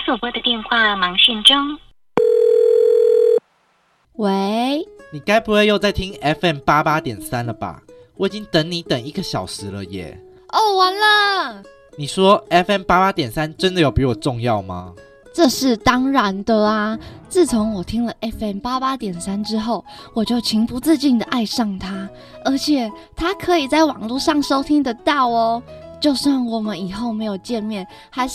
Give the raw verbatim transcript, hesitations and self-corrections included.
所拨的电话忙线中。 喂， 你该不会又在听 F M 八八点三 了吧？我已经等你等一个小时了耶。 哦，完了！ 你说 F M 八八点三 真的有比我重要吗？ 这是当然的啊！自从我听了 F M 八八点三 之后，我就情不自禁的爱上它，而且它可以在网络上收听得到哦。就算我们以后没有见面，还是